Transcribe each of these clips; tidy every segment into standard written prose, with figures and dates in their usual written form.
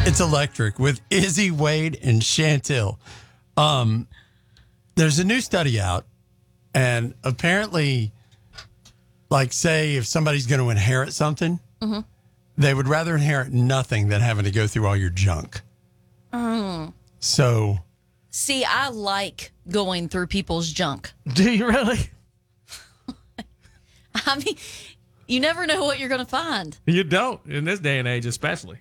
It's Electric with Izzy, Wade, and Chantil. There's a new study out, and apparently, like, say, if somebody's going to inherit something, they would rather inherit nothing than having to go through all your junk. So, See, I like going through people's junk. Do you really? I mean, you never know what you're going to find. You don't, in this day and age especially.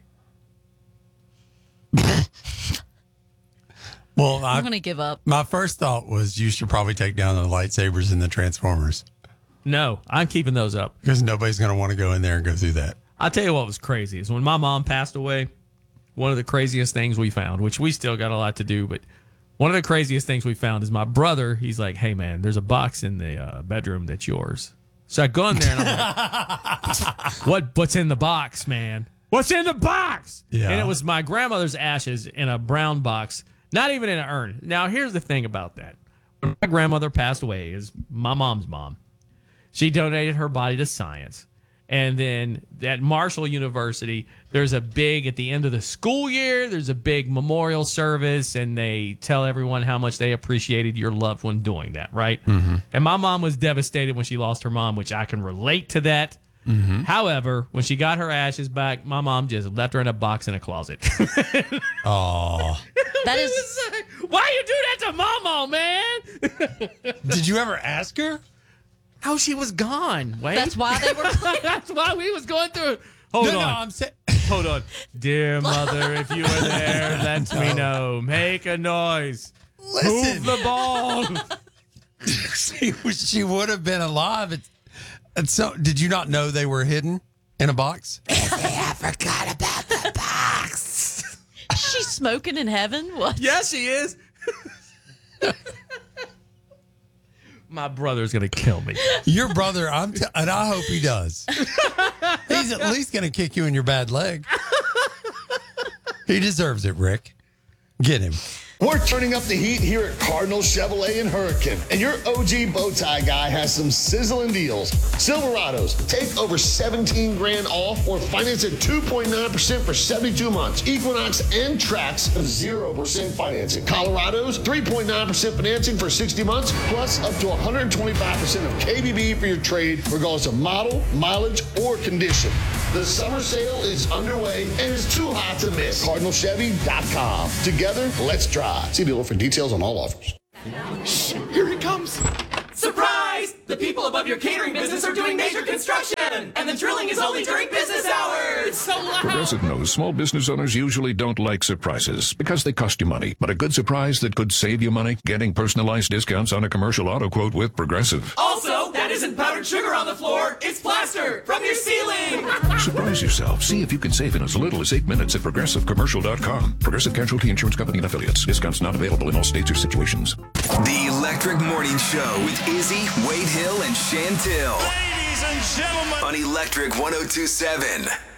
well, I'm going to give up. my first thought was you should probably take down the lightsabers and the Transformers No, I'm keeping those up. because nobody's going to want to go in there and go through that. I'll tell you what was crazy is when my mom passed away, one of the craziest things we found, which we still got a lot to do, but one of the craziest things we found is my brother, he's like, hey, man, there's a box in the bedroom that's yours. So I go in there and I'm like, what's in the box, man? What's in the box? Yeah. And it was my grandmother's ashes in a brown box, not even in an urn. Now, here's the thing about that. When my grandmother passed away, is my mom's mom. She donated her body to science. And then at Marshall University, there's a big, at the end of the school year, there's a big memorial service, and they tell everyone how much they appreciated your loved one doing that, right? Mm-hmm. And my mom was devastated when she lost her mom, which I can relate to that. Mm-hmm. However, when she got her ashes back, my mom just left her in a box in a closet. Oh. That is, Why you do that to Mama, man? Did you ever ask her? Oh, she was gone. Wait. that's why they were. That's why we was going through. Hold No, on. I'm saying. Hold on. Dear mother, if you were there, let me know. Make a noise. Listen. Move the ball. she would have been alive. And so, did you not know they were hidden in a box? I forgot about the box. She's smoking in heaven? What? Yes, she is. My brother's going to kill me. Your brother, and I hope he does. He's at least going to kick you in your bad leg. He deserves it, Rick. Get him. We're turning up the heat here at Cardinal Chevrolet and Hurricane. And your OG bow tie guy has some sizzling deals. Silverados, take over 17 grand off or finance at 2.9% for 72 months. Equinox and Trax, 0% financing. Colorados, 3.9% financing for 60 months, plus up to 125% of KBB for your trade, regardless of model, mileage, or condition. The summer sale is underway and is too hot to miss. CardinalChevy.com. Together, let's drive. See dealer for details on all offers. Shh, here it comes. Surprise! The people above your catering business are doing major construction, and the drilling is only during business hours. It's so loud. Progressive knows small business owners usually don't like surprises because they cost you money. But a good surprise that could save you money? Getting personalized discounts on a commercial auto quote with Progressive. Also, that isn't powdered sugar on the floor. It's plaster from your ceiling. Surprise yourself. See if you can save in as little as 8 minutes at ProgressiveCommercial.com. Progressive Casualty Insurance Company and Affiliates. Discounts not available in all states or situations. The Electric Morning Show with Izzy, Wade Hill, and Chantil. Ladies and gentlemen. On Electric 102.7.